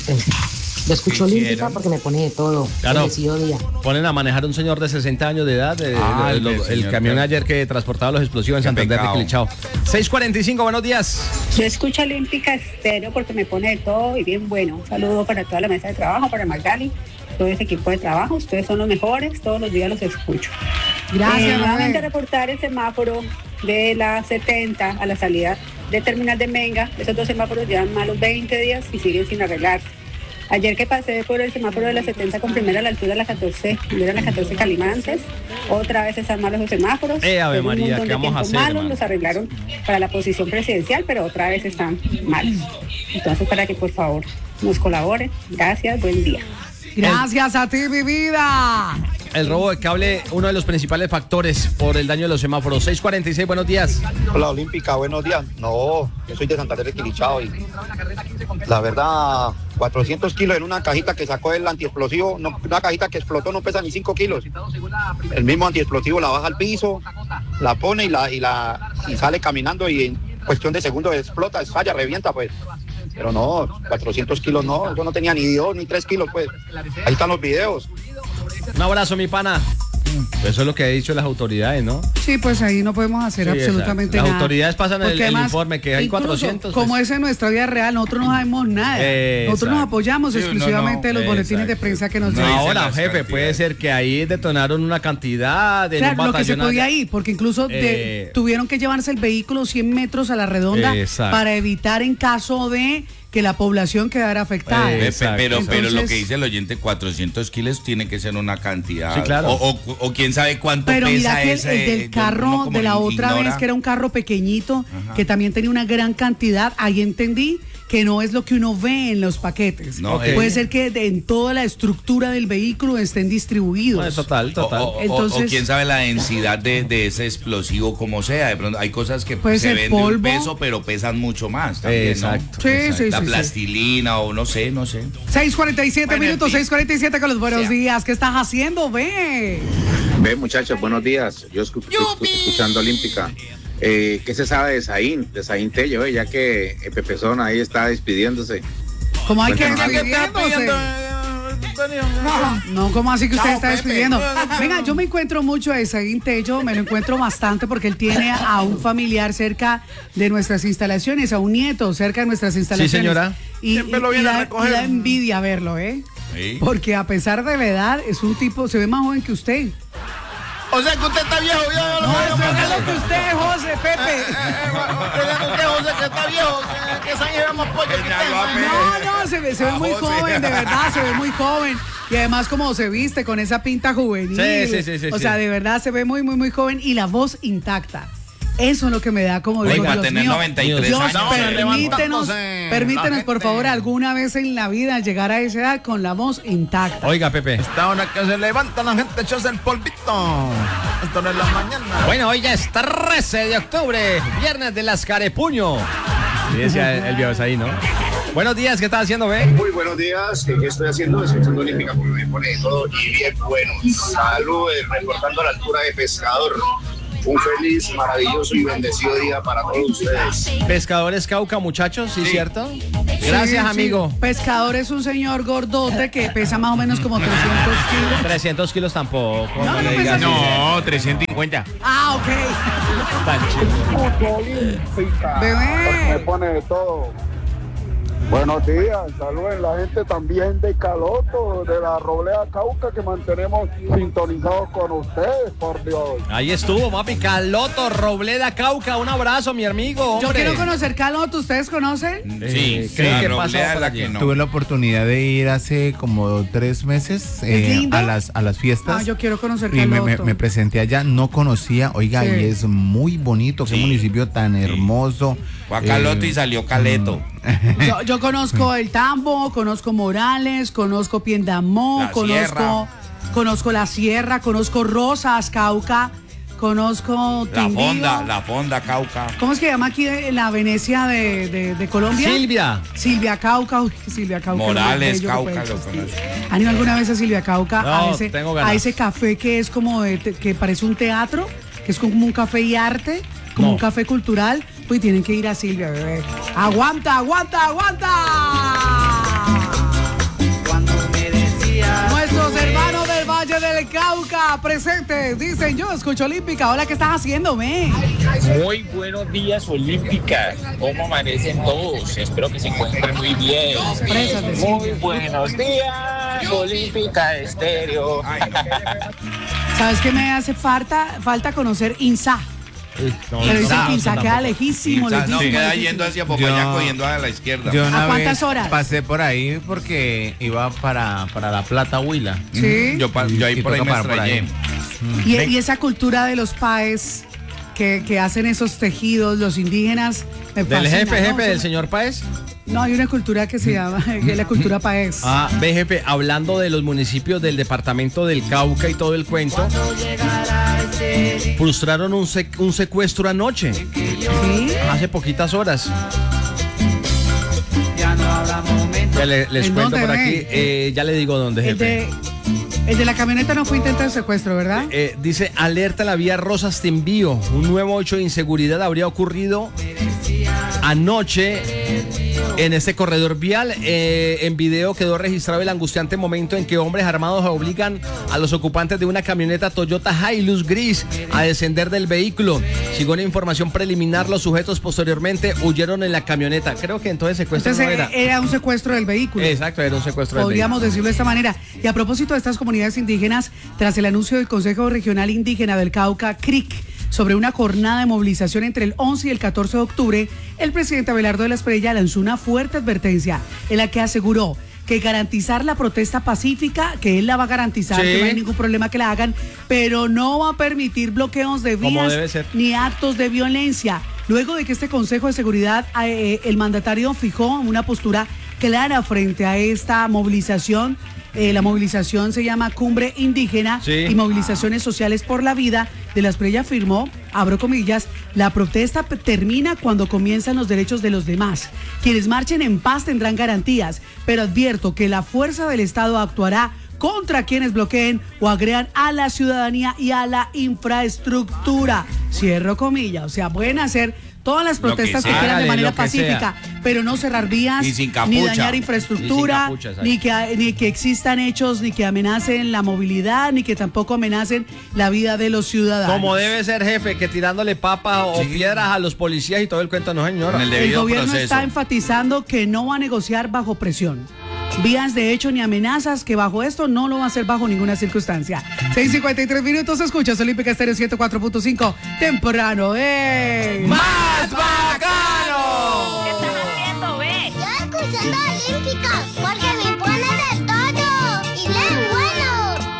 Lo escucho olímpica porque me pone de todo. Claro. Bendecido día. Ponen a manejar un señor de 60 años de edad, el camión ayer que transportaba los explosivos en Santander de Clichao. 6:45, buenos días. Yo escucho Olímpica Estéreo porque me pone de todo y bien bueno. Un saludo para toda la mesa de trabajo, para Magali, todo ese equipo de trabajo. Ustedes son los mejores, todos los días los escucho. Gracias. Nuevamente reportar el semáforo de la 70 a la salida del terminal de Menga. Esos dos semáforos llevan malos 20 días y siguen sin arreglarse. Ayer que pasé por el semáforo de la 70 con primera a la altura de la 14, era la 14 Calimantes, otra vez están malos los semáforos. Ave María, ¿qué vamos a hacer, malos, hermano? los arreglaron para la posición presidencial, pero otra vez están malos. Entonces, para que por favor nos colaboren. Gracias, buen día. Gracias a ti, mi vida. El robo de cable, uno de los principales factores por el daño de los semáforos. 6:46, buenos días. Hola, Olímpica, buenos días. No, yo soy de Santander de Quilichao y la verdad, 400 kilos en una cajita que sacó el antiexplosivo, no, una cajita que explotó no pesa ni 5 kilos. El mismo antiexplosivo la baja al piso, la pone y sale caminando y en cuestión de segundos explota, falla, revienta, pues. Pero no, 400 kilos no, yo no tenía ni 2 ni 3 kilos, pues. Ahí están los videos. Un abrazo, mi pana. Eso es lo que han dicho las autoridades, ¿no? Sí, pues ahí no podemos hacer Sí, absolutamente las nada. Las autoridades pasan el además, informe que hay incluso, 400. Como pues. es en nuestra vida real, nosotros no sabemos nada. Nosotros nos apoyamos exclusivamente de los boletines de prensa que nos dicen. Ahora, jefe, puede ser que ahí detonaron una cantidad de claro, lo que se podía ir, porque incluso tuvieron que llevarse el vehículo 100 metros a la redonda para evitar en caso de que la población quedara afectada. Pero lo que dice el oyente, 400 kilos tiene que ser una cantidad. Sí, claro. O quién sabe cuánto pero pesa mira que ese. el del carro de la otra vez, que era un carro pequeñito, que también tenía una gran cantidad, ahí entendí que no es lo que uno ve en los paquetes. No, puede ser que en toda la estructura del vehículo estén distribuidos. No, total. Entonces, o quién sabe la densidad de ese explosivo como sea. De pronto hay cosas que se ven polvo, de un peso, pero pesan mucho más también, exacto. ¿no? Sí, la plastilina o no sé. 6:47 minutos, 6:47 con los buenos días. ¿Qué estás haciendo? Ve, muchachos, buenos días. Yo estoy escuchando Olímpica. ¿Qué se sabe de Zain Tello, ya que Pepe Zona ahí está despidiéndose? ¿Cómo hay que despidiéndose? No, ¿cómo así que usted está despidiendo? Venga, yo me encuentro mucho a Zain Tello, me lo encuentro bastante porque él tiene a un familiar cerca de nuestras instalaciones, a un nieto cerca de nuestras instalaciones. Sí, señora. Y da envidia verlo, ¿eh? Sí. Porque a pesar de la edad, es un tipo, se ve más joven que usted. O sea que usted está viejo, no, eso es lo que usted es, José, Pepe. Usted, José, que está viejo, que se lleva más pollo que usted. No, se ve muy joven, de verdad, se ve muy joven. Y además como se viste con esa pinta juvenil. Sí. O sea, de verdad se ve muy, muy, muy joven y la voz intacta. Eso es lo que me da como digo, Dios tener mío, 93 Dios, años. permítenos por favor alguna vez en la vida llegar a esa edad con la voz intacta. Oiga, Pepe. Esta hora que se levanta la gente echándose el polvito. Esto no es la mañana. Bueno, hoy ya es 13 de octubre, viernes de las carepuño. Y decía el viejo ahí, ¿no? Buenos días, ¿qué estás haciendo, ve? Muy buenos días, ¿qué estoy haciendo? Estoy haciendo Olímpica porque me pone todo y bien bueno. Saludos, reportando a la altura de Pescador. Un feliz, maravilloso y bendecido día para todos ustedes. Pescadores Cauca, muchachos, ¿sí, cierto? Gracias, amigo. Sí. Pescador es un señor gordote que pesa más o menos como 300 kilos. 300 kilos tampoco. No, 350. Ah, ok. Bebé. Me pone de todo. Buenos días, saluden la gente también de Caloto, de la Robleda Cauca, que mantenemos sintonizados con ustedes, por Dios. Ahí estuvo, papi, Caloto, Robleda Cauca, un abrazo, mi amigo, hombre. Yo quiero conocer Caloto, ¿ustedes conocen? Sí, ¿qué pasó por allí? No. Tuve la oportunidad de ir hace como 3 meses a las fiestas. Ah, yo quiero conocer Caloto. Y me presenté allá, no conocía, oiga, y es muy bonito, qué municipio tan hermoso. Fue a Caloto y salió Caleto. Yo conozco el Tambo, conozco Morales, conozco Piendamó, conozco la Sierra, conozco Rosas, Cauca, conozco Quindío. La Fonda, Cauca. ¿Cómo es que llama aquí la Venecia de Colombia? Silvia Cauca. Silvia Cauca. Morales, Cauca. ¿Han ido alguna vez a Silvia Cauca? No, a ese café que es como que parece un teatro, que es como un café y arte, como un café cultural? Pues tienen que ir a Silvia, bebé. ¡Aguanta! presentes. Dicen, yo escucho Olímpica. Hola, ¿qué estás haciendo, me? Muy buenos días, Olímpica. ¿Cómo amanecen todos? Espero que se encuentren muy bien. Muy buenos días, Olímpica Estéreo. ¿Sabes qué me hace falta conocer INSA? Pero dicen que INSA queda lejísimo. No, queda yendo hacia Popayaco, yendo a la izquierda. Yo ¿A cuántas horas? Pasé por ahí porque iba para La Plata, Huila. ¿Sí? Yo ahí por ahí me estrellé. Y esa cultura de los paes que hacen esos tejidos, los indígenas, me ¿Del fascina, jefe del señor Páez? No, hay una cultura que se llama que es la cultura paez. Ve, jefe, hablando de los municipios del departamento del Cauca y todo el cuento, frustraron un secuestro anoche. ¿Sí? Hace poquitas horas. Ya les cuento por aquí, ya le digo dónde, jefe. El de la camioneta no fue intento de secuestro, ¿verdad? Dice, alerta la vía Rosas Te Envío. Un nuevo hecho de inseguridad habría ocurrido anoche en este corredor vial. En video quedó registrado el angustiante momento en que hombres armados obligan a los ocupantes de una camioneta Toyota Hilux gris a descender del vehículo. Según la información preliminar, los sujetos posteriormente huyeron en la camioneta. Creo que entonces secuestro no era. Era un secuestro del vehículo. Exacto, era un secuestro del vehículo. Podríamos decirlo de esta manera. Y a propósito de estas comunidades indígenas, tras el anuncio del Consejo Regional Indígena del Cauca, CRIC, sobre una jornada de movilización entre el 11 y el 14 de octubre, el presidente Abelardo de la Espriella lanzó una fuerte advertencia en la que aseguró que garantizar la protesta pacífica, que él la va a garantizar, sí, que no hay ningún problema que la hagan, pero no va a permitir bloqueos de vías ni actos de violencia. Luego de que este Consejo de Seguridad, el mandatario fijó una postura clara frente a esta movilización. La movilización se llama Cumbre Indígena, sí, y Movilizaciones Sociales por la Vida. De la Espriella afirmó, abro comillas, la protesta termina cuando comienzan los derechos de los demás. Quienes marchen en paz tendrán garantías, pero advierto que la fuerza del Estado actuará contra quienes bloqueen o agredan a la ciudadanía y a la infraestructura. Cierro comillas, o sea, pueden hacer todas las protestas que quieran de manera pacífica, pero no cerrar vías, ni dañar infraestructura, ni que existan hechos, ni que amenacen la movilidad, ni que tampoco amenacen la vida de los ciudadanos. Como debe ser, jefe, que tirándole papas o piedras a los policías y todo el cuento, no, señora. El gobierno está enfatizando que no va a negociar bajo presión. Vías de hecho ni amenazas, que bajo esto no lo va a hacer bajo ninguna circunstancia. 6:53 escuchas Olímpica Estéreo 104.5 temprano. ¡Más!